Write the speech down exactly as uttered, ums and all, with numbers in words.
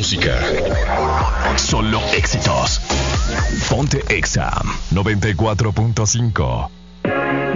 música. Solo éxitos. Ponte Exa noventa y cuatro punto cinco.